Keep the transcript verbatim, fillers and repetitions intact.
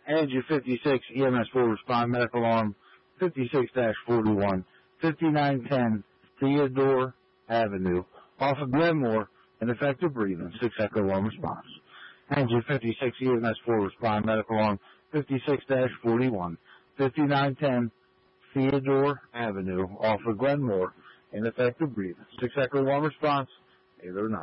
Energy fifty-six, E M S four respond, medical alarm fifty-six dash forty-one, fifty-nine ten Theodore Avenue, off of Glenmore, ineffective breathing, six echo alarm response. Energy fifty-six, E M S four respond, medical alarm fifty-six dash forty-one, fifty-nine ten Theodore Avenue, off of Glenmore, ineffective breathing, six echo alarm response, eight oh nine.